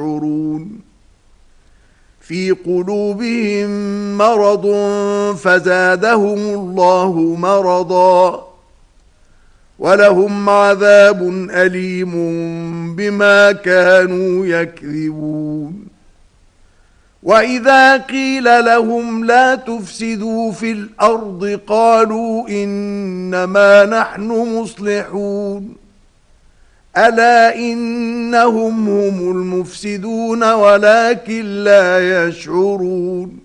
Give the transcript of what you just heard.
في قلوبهم مرض فزادهم الله مرضا ولهم عذاب أليم بما كانوا يكذبون وإذا قيل لهم لا تفسدوا في الأرض قالوا إنما نحن مصلحون ألا إنهم هم المفسدون ولكن لا يشعرون